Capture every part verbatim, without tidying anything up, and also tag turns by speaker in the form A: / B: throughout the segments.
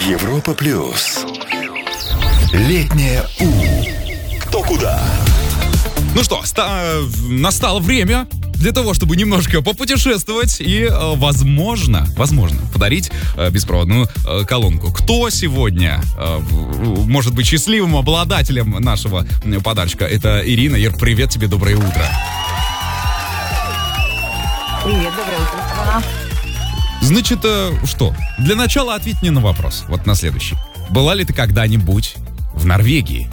A: Европа плюс. Летнее У. Кто куда?
B: Ну что, ста- настало время для того, чтобы немножко попутешествовать и, э, возможно, возможно, подарить э, беспроводную э, колонку. Кто сегодня э, может быть счастливым обладателем нашего э, подарочка? Это Ирина. Ир, привет тебе, доброе утро.
C: Привет, доброе утро, страна.
B: Значит, э, что? Для начала ответь мне на вопрос. Вот на следующий. Была ли ты когда-нибудь в Норвегии?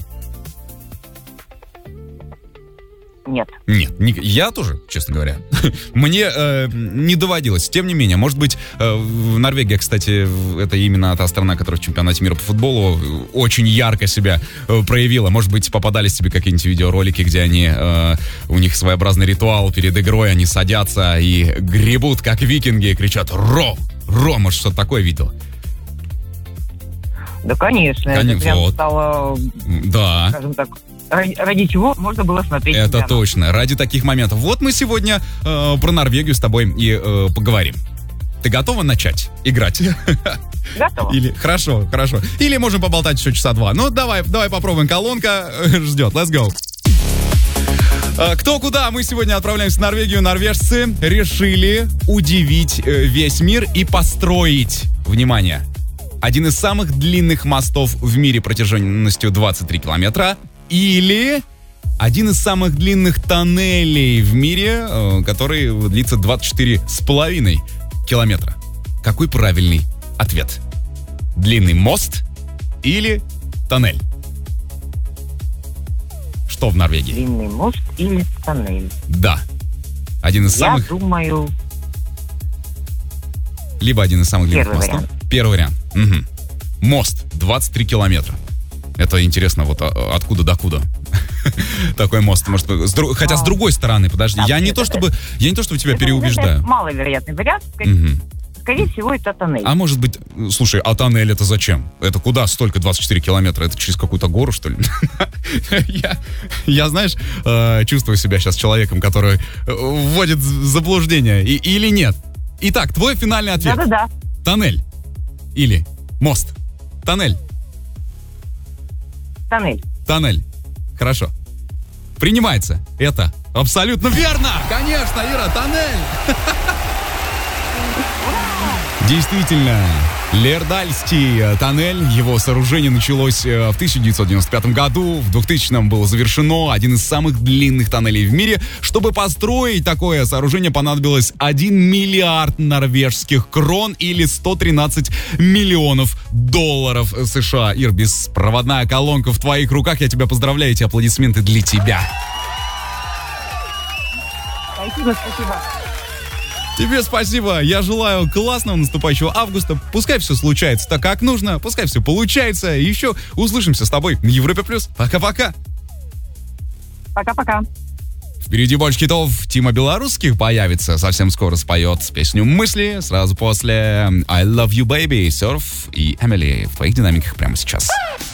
C: Нет.
B: Нет, не, я тоже, честно говоря. Мне э, не доводилось. Тем не менее, может быть, э, в Норвегия, кстати, это именно та страна, которая в чемпионате мира по футболу очень ярко себя э, проявила. Может быть, попадались тебе какие-нибудь видеоролики, где они, э, у них своеобразный ритуал перед игрой, они садятся и гребут, как викинги, и кричат «Ро! Ро!» Может, что-то такое видел?
C: Да, конечно.
B: Конечно,
C: это прям
B: вот.
C: стало,
B: Да.
C: скажем так, ради, ради чего можно было смотреть.
B: Это
C: чемпионат.
B: точно, ради таких моментов. Вот мы сегодня э, про Норвегию с тобой и э, поговорим. Ты готова начать играть?
C: Готово.
B: Или хорошо, хорошо. Или можем поболтать еще часа два. Ну, давай, давай попробуем. Колонка э, ждет. Let's go. Э, Кто куда? Мы сегодня отправляемся в Норвегию. Норвежцы решили удивить э, весь мир и построить, внимание, один из самых длинных мостов в мире протяженностью двадцать три километра. Или один из самых длинных тоннелей в мире, э, который длится двадцать четыре с половиной километра. Какой правильный ответ? Длинный мост или тоннель? Что в Норвегии?
C: Длинный мост или тоннель?
B: Да. Один из
C: Я
B: самых...
C: думаю,
B: Либо один из самых длинных
C: Первый
B: мостов.
C: вариант.
B: Первый вариант. Мгм. Мост. двадцать три километра. Это интересно, вот а- откуда до куда. Такой мост. Может, с дру- хотя с другой стороны, подожди,
C: Да,
B: я не
C: это-
B: то чтобы я не то чтобы тебя
C: это,
B: переубеждаю.
C: это маловероятный вариант. Ска-
B: Мгм.
C: Скорее всего, это тоннель.
B: А может быть, слушай, а тоннель это зачем? Это куда столько двадцать четыре километра? Это через какую-то гору, что ли? я, я, знаешь, э, чувствую себя сейчас человеком, который э, вводит в заблуждение. И, или нет? Итак, твой финальный ответ.
C: Да-да-да.
B: Тоннель. Или мост. Тоннель.
C: Тоннель.
B: Тоннель. Хорошо. Принимается. Это абсолютно верно. Конечно, Ира, тоннель. Действительно, Лердальский тоннель, его сооружение началось э, в тысяча девятьсот девяносто пятом году, в двухтысячном было завершено, один из самых длинных тоннелей в мире. Чтобы построить такое сооружение, понадобилось один миллиард норвежских крон или сто тринадцать миллионов долларов США. Ир, беспроводная колонка в твоих руках, я тебя поздравляю, эти аплодисменты для тебя.
C: Спасибо, спасибо.
B: Тебе спасибо. Я желаю классного наступающего августа. Пускай все случается так, как нужно. Пускай все получается. И еще услышимся с тобой на Европе плюс. Пока-пока.
C: Пока-пока.
B: Впереди больше хитов. Тима Белорусских появится. Совсем скоро споет песню «Мысли». Сразу после I Love You Baby, Surf и Эмили в твоих динамиках прямо сейчас.